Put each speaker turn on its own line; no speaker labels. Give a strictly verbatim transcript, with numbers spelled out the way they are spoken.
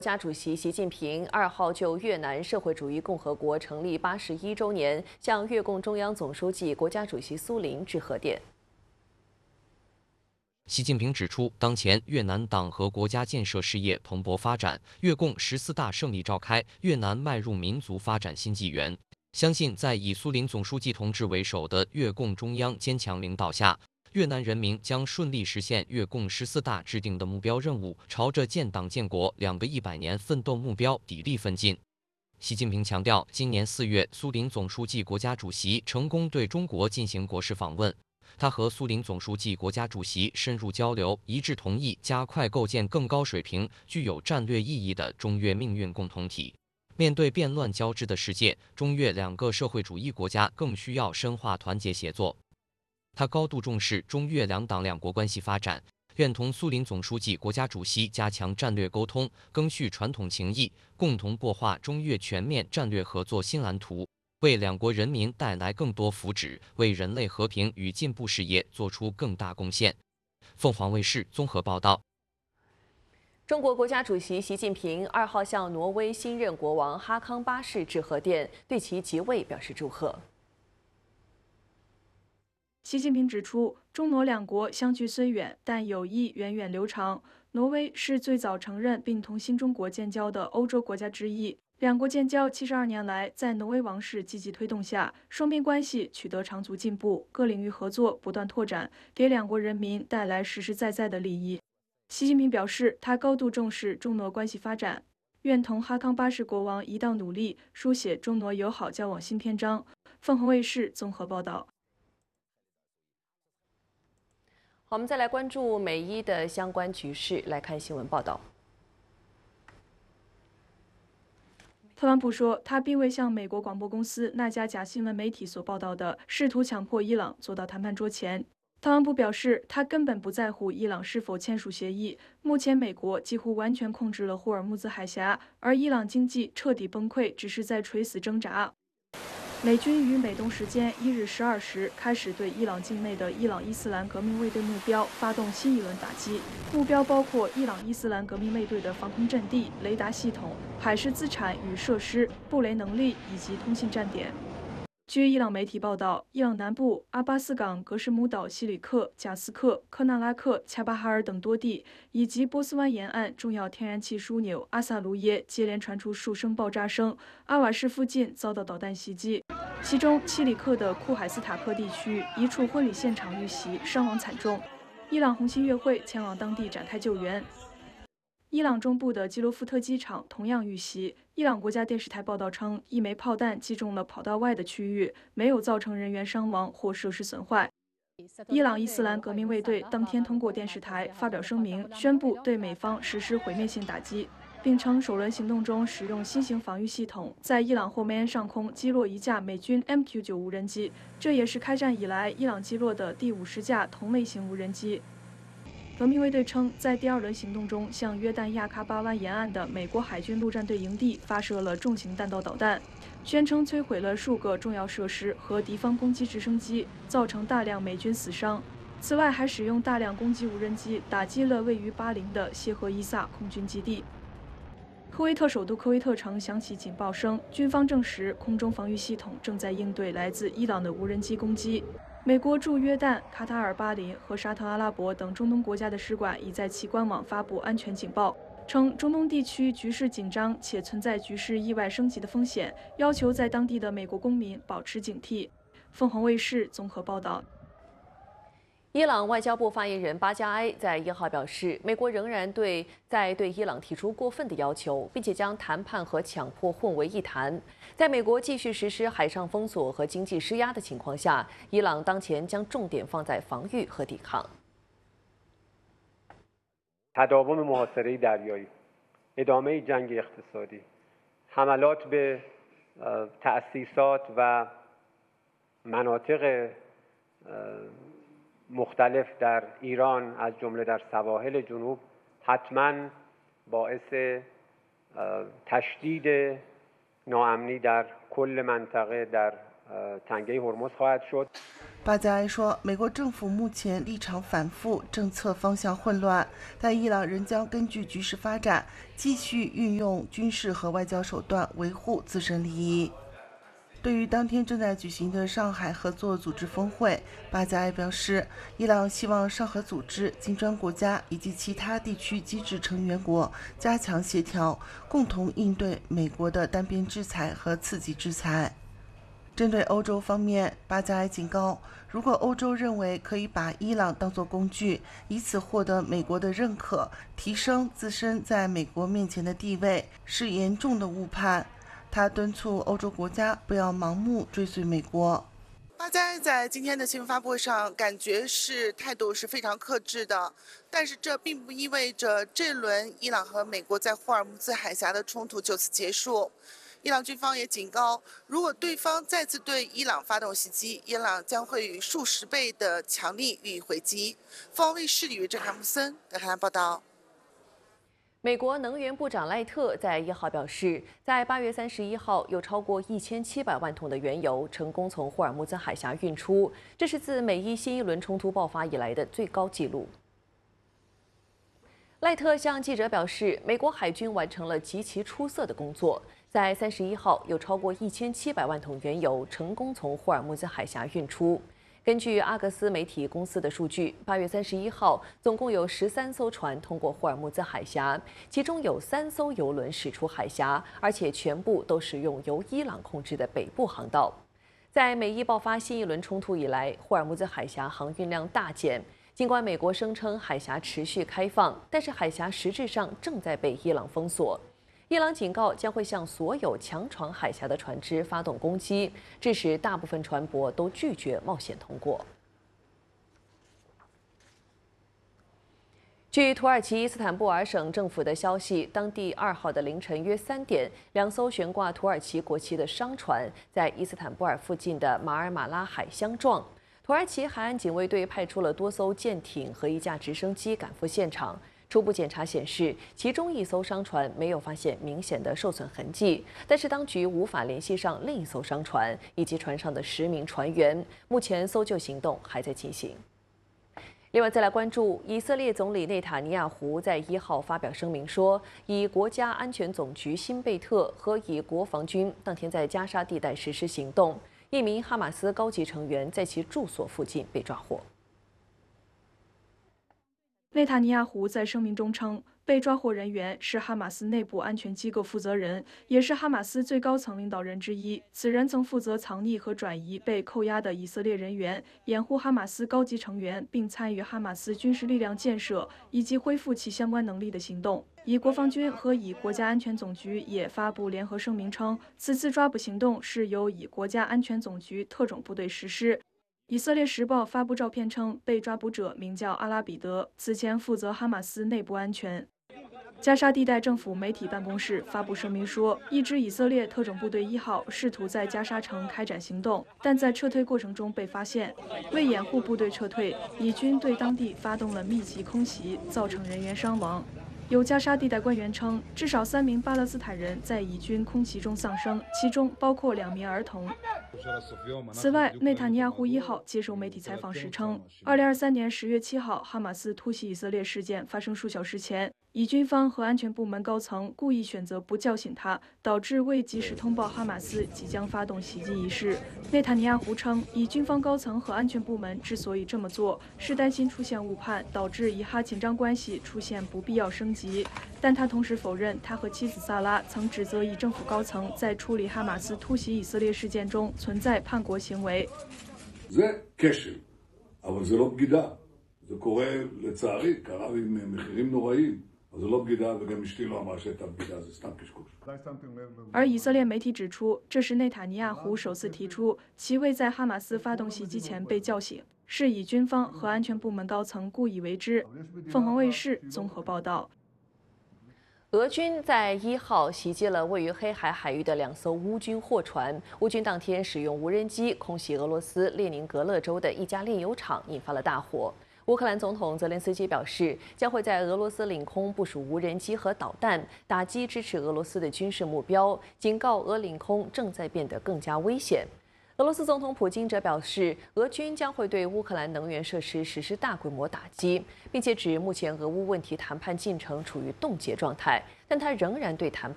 国家主席习近平二号就越南社会主义共和国成立八十一周年，向越共中央总书记、国家主席苏林致贺电。
习近平指出，当前越南党和国家建设事业蓬勃发展，越共十四大胜利召开，越南迈入民族发展新纪元。相信在以苏林总书记同志为首的越共中央坚强领导下，越南人民将顺利实现越共十四大制定的目标任务，朝着建党建国两个一百年奋斗目标砥砺奋进。习近平强调，今年四月，苏林总书记、国家主席成功对中国进行国事访问。他和苏林总书记、国家主席深入交流，一致同意加快构建更高水平、具有战略意义的中越命运共同体。面对变乱交织的世界，中越两个社会主义国家更需要深化团结协作。他高度重视中越两党两国关系发展，愿同苏林总书记、国家主席加强战略沟通，赓续传统情谊，共同擘画中越全面战略合作新蓝图，为两国人民带来更多福祉，为人类和平与进步事业做出更大贡献。凤凰卫视综合报道。
中国国家主席习近平二号向挪威新任国王哈康八世致贺电，对其即位表示祝贺。
习近平指出，中挪两国相距虽远，但友谊源远流长。挪威是最早承认并同新中国建交的欧洲国家之一。两国建交七十二年来，在挪威王室积极推动下，双边关系取得长足进步，各领域合作不断拓展，给两国人民带来实实在在的利益。习近平表示，他高度重视中挪关系发展，愿同哈康八世国王一道努力，书写中挪友好交往新篇章。凤凰卫视综合报道。
好，我们再来关注美伊的相关局势，来看新闻报道。
特朗普说，他并未像美国广播公司那家假新闻媒体所报道的，试图强迫伊朗坐到谈判桌前。特朗普表示，他根本不在乎伊朗是否签署协议。目前，美国几乎完全控制了霍尔木兹海峡，而伊朗经济彻底崩溃只是在垂死挣扎。美军于美东时间一日十二时开始对伊朗境内的伊朗伊斯兰革命卫队目标发动新一轮打击，目标包括伊朗伊斯兰革命卫队的防空阵地、雷达系统、海事资产与设施、布雷能力以及通信站点。据伊朗媒体报道，伊朗南部阿巴斯港、格什姆岛、西里克、贾斯克、科纳拉克、恰巴哈尔等多地，以及波斯湾沿岸重要天然气枢纽阿萨卢耶接连传出数声爆炸声，阿瓦市附近遭到导弹袭击。其中，七里克的库海斯塔克地区一处婚礼现场遇袭，伤亡惨重。伊朗红新月会前往当地展开救援。伊朗中部的基罗夫特机场同样遇袭。伊朗国家电视台报道称，一枚炮弹击中了跑道外的区域，没有造成人员伤亡或设施损坏。伊朗伊斯兰革命卫队当天通过电视台发表声明，宣布对美方实施毁灭性打击，并称首轮行动中使用新型防御系统，在伊朗霍梅恩上空击落一架美军 M Q 九无人机，这也是开战以来伊朗击落的第五十架同类型无人机。革命卫队称，在第二轮行动中，向约旦亚喀巴湾沿岸的美国海军陆战队营地发射了重型弹道导弹，宣称摧毁了数个重要设施和敌方攻击直升机，造成大量美军死伤。此外，还使用大量攻击无人机打击了位于巴林的谢赫伊萨空军基地。科威特首都科威特城响起警报声，军方证实空中防御系统正在应对来自伊朗的无人机攻击。美国驻约旦、卡塔尔、巴林和沙特阿拉伯等中东国家的使馆已在其官网发布安全警报，称中东地区局势紧张且存在局势意外升级的风险，要求在当地的美国公民保持警惕。凤凰卫视综合报道。
伊朗外交部发言人巴加埃在一号表示，美国仍然对在对伊朗提出过分的要求，并且将谈判和强迫混为一谈。在美国继续实施海上封锁和经济施压的情况下，伊朗当前将重点放在防御和抵抗。
تداوم محاصره دریایی، ادامه جنگ اقتصادی، حملات به تأسیسات و مناطق مختلف در ایران از جمله در سواحل جنوب حتما باعث تشدید ناامنی در کل منطقه در تنگه هرمز خواهد شد。
巴加埃说，美国政府目前立场反复，政策方向混乱，但伊朗仍将根据局势发展，继续运用军事和外交手段维护自身利益。对于当天正在举行的上海合作组织峰会，巴加埃表示，伊朗希望上合组织、金砖国家以及其他地区机制成员国加强协调，共同应对美国的单边制裁和刺激制裁。针对欧洲方面，巴加埃警告，如果欧洲认为可以把伊朗当作工具，以此获得美国的认可，提升自身在美国面前的地位，是严重的误判。他敦促欧洲国家不要盲目追随美国。巴加埃在今天的新闻发布会上，感觉是态度是非常克制的，但是这并不意味着这轮伊朗和美国在霍尔木兹海峡的冲突就此结束。伊朗军方也警告，如果对方再次对伊朗发动袭击，伊朗将会以数十倍的强力予以回击。凤凰卫视李月正、韩木森德黑兰报道。
美国能源部长赖特在一号表示，在八月三十一号有超过一千七百万桶的原油成功从霍尔木兹海峡运出，这是自美伊新一轮冲突爆发以来的最高纪录。赖特向记者表示，美国海军完成了极其出色的工作，在三十一号有超过一千七百万桶原油成功从霍尔木兹海峡运出。根据阿格斯媒体公司的数据，八月三十一号总共有十三艘船通过霍尔木兹海峡，其中有三艘油轮驶出海峡，而且全部都使用由伊朗控制的北部航道。在美伊爆发新一轮冲突以来，霍尔木兹海峡航运量大减。尽管美国声称海峡持续开放，但是海峡实质上正在被伊朗封锁。伊朗警告将会向所有强闯海峡的船只发动攻击，致使大部分船舶都拒绝冒险通过。据土耳其伊斯坦布尔省政府的消息，当地二号的凌晨约三点，两艘悬挂土耳其国旗的商船在伊斯坦布尔附近的马尔马拉海相撞。土耳其海岸警卫队派出了多艘舰艇和一架直升机赶赴现场。初步检查显示，其中一艘商船没有发现明显的受损痕迹，但是当局无法联系上另一艘商船以及船上的十名船员。目前搜救行动还在进行。另外，再来关注以色列总理内塔尼亚胡在一号发表声明说，以国家安全总局辛贝特和以国防军当天在加沙地带实施行动，一名哈马斯高级成员在其住所附近被抓获。
内塔尼亚胡在声明中称，被抓获人员是哈马斯内部安全机构负责人，也是哈马斯最高层领导人之一。此人曾负责藏匿和转移被扣押的以色列人员，掩护哈马斯高级成员，并参与哈马斯军事力量建设以及恢复其相关能力的行动。以国防军和以国家安全总局也发布联合声明称，此次抓捕行动是由以国家安全总局特种部队实施。以色列时报发布照片称，被抓捕者名叫阿拉比德，此前负责哈马斯内部安全。加沙地带政府媒体办公室发布声明说，一支以色列特种部队一号试图在加沙城开展行动，但在撤退过程中被发现。为掩护部队撤退，以军对当地发动了密集空袭，造成人员伤亡。有加沙地带官员称，至少三名巴勒斯坦人在以军空袭中丧生，其中包括两名儿童。此外，内塔尼亚胡一号接受媒体采访时称，二零二三年十月七号哈马斯突袭以色列事件发生数小时前，以军方和安全部门高层故意选择不叫醒他，导致未及时通报哈马斯即将发动袭击一事。内塔尼亚胡称，以军方高层和安全部门之所以这么做，是担心出现误判，导致以哈紧张关系出现不必要升级。但他同时否认，他和妻子萨拉曾指责以政府高层在处理哈马斯突袭以色列事件中存在叛国行为。
זה כשל, אבל זה לא בגידה. זה קורה, לצערי, קרה עם מחירים נוראים. אז זה לא בגידה, וגם אשתי לא אמרה שהייתה בגידה, זה סתם קשקוש.
而以色列媒体指出，这是内塔尼亚胡首次提出其未在哈马斯发动袭击前被叫醒，是以军方和安全部门高层故意为之。凤凰卫视综合报道。
俄军在一号袭击了位于黑海海域的两艘乌军货船。乌军当天使用无人机空袭俄罗斯列宁格勒州的一家炼油厂，引发了大火。乌克兰总统泽连斯基表示，将会在俄罗斯领空部署无人机和导弹，打击支持俄罗斯的军事目标，警告俄领空正在变得更加危险。 俄罗斯总统普京则表示，俄军将会对乌克兰能源设施实施大规模打击，并且指目前俄乌问题谈判进程处于冻结状态，但他仍然对谈判